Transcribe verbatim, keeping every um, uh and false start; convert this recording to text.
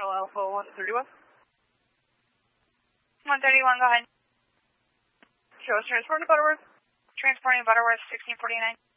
Alpha one thirty-one. one thirty-one, go ahead. Show us transporting Butterworth. Transporting Butterworth, sixteen forty-nine.